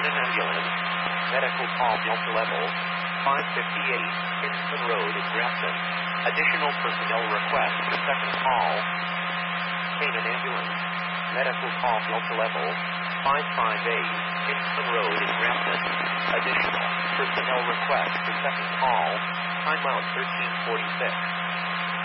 Canaan ambulance. Medical call Delta level 558 Kingston Road in Grafton. Additional personnel request for second call. Canaan ambulance. Medical call Delta level 558 Kingston Road in Grafton. Additional personnel request for second call. Time out 1346.